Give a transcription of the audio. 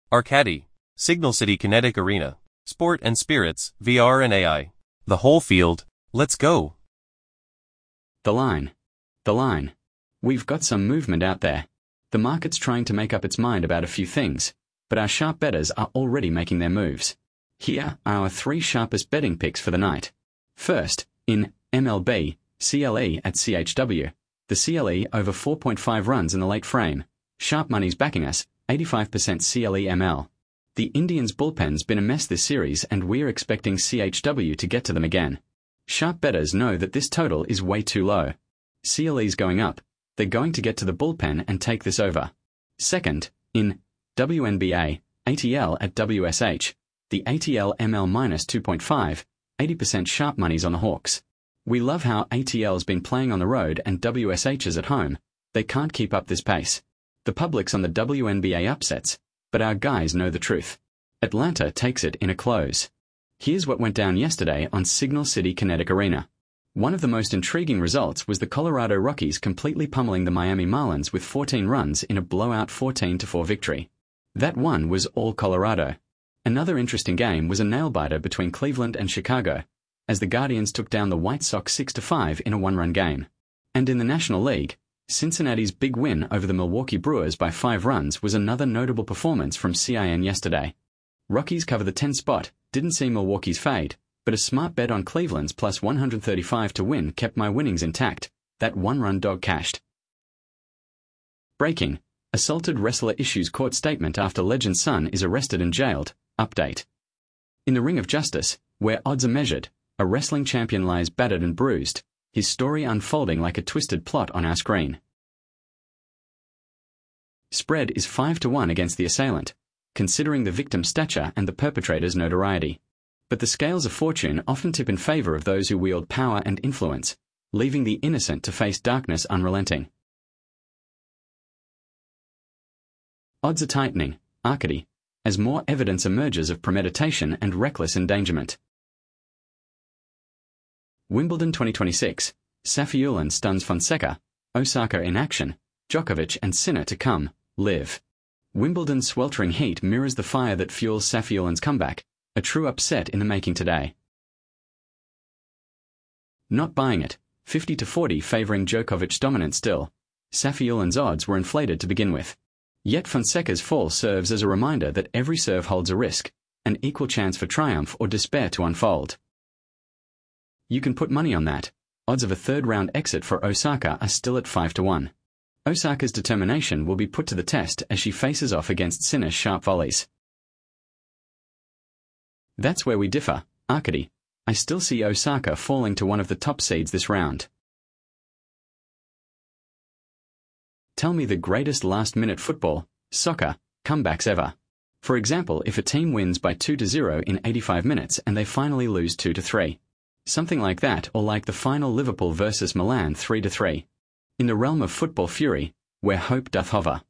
Arcadi, Signal City Kinetic Arena, Sport and Spirits, VR and AI. The whole field, let's go. The line. The line. We've got some movement out there. The market's trying to make up its mind about a few things, but our sharp bettors are already making their moves. Here are our 3 sharpest betting picks for the night. First, in MLB, CLE at CHW. The CLE over 4.5 runs in the late frame. Sharp money's backing us, 85% CLE ML. The Indians' bullpen's been a mess this series and we're expecting CHW to get to them again. Sharp bettors know that this total is way too low. CLE's going up. They're going to get to the bullpen and take this over. Second, in WNBA, ATL at WSH. The ATL ML minus 2.5, 80% sharp money's on the Hawks. We love how ATL's been playing on the road and WSH is at home. They can't keep up this pace. The public's on the WNBA upsets, but our guys know the truth. Atlanta takes it in a close. Here's what went down yesterday on Signal City Kinetic Arena. One of the most intriguing results was the Colorado Rockies completely pummeling the Miami Marlins with 14 runs in a blowout 14-4 victory. That one was all Colorado. Another interesting game was a nail-biter between Cleveland and Chicago, as the Guardians took down the White Sox 6-5 in a one-run game. And in the National League, Cincinnati's big win over the Milwaukee Brewers by 5 runs was another notable performance from CIN yesterday. Rockies cover the 10 spot, didn't see Milwaukee's fade, but a smart bet on Cleveland's plus 135 to win kept my winnings intact. That one-run dog cashed. Breaking. Assaulted wrestler issues court statement after legend's son is arrested and jailed. Update. In the ring of justice, where odds are measured, a wrestling champion lies battered and bruised, his story unfolding like a twisted plot on our screen. Spread is 5-1 against the assailant, considering the victim's stature and the perpetrator's notoriety. But the scales of fortune often tip in favor of those who wield power and influence, leaving the innocent to face darkness unrelenting. Odds are tightening, Arcady, as more evidence emerges of premeditation and reckless endangerment. Wimbledon 2026, Safiullin stuns Fonseca, Osaka in action, Djokovic and Sinner to come, live. Wimbledon's sweltering heat mirrors the fire that fuels Safiullin's comeback, a true upset in the making today. Not buying it, 50-40 favoring Djokovic's dominance still. Safiullin's odds were inflated to begin with. Yet Fonseca's fall serves as a reminder that every serve holds a risk, an equal chance for triumph or despair to unfold. You can put money on that. Odds of a third-round exit for Osaka are still at 5-1. Osaka's determination will be put to the test as she faces off against Sinner's sharp volleys. That's where we differ, Arcady. I still see Osaka falling to one of the top seeds this round. Tell me the greatest last-minute football, soccer, comebacks ever. For example, if a team wins by 2-0 in 85 minutes and they finally lose 2-3. Something like that, or like the final Liverpool versus Milan 3-3. In the realm of football fury, where hope doth hover.